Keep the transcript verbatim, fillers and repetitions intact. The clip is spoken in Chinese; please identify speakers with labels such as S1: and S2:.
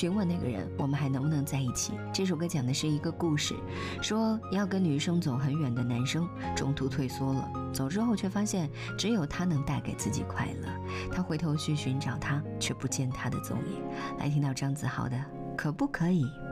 S1: 询问那个人我们还能不能在一起。这首歌讲的是一个故事，说要跟女生走很远的男生中途退缩了，走之后却发现只有他能带给自己快乐，他回头去寻找他，却不见他的踪影。来听到张子豪的可不可以